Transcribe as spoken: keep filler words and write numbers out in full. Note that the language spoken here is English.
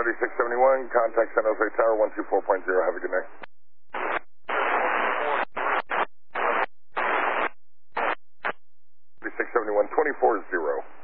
thirty-six seventy-one, contact San Jose Tower one two four point zero. Have a good night. thirty-six seventy-one, twenty-four zero.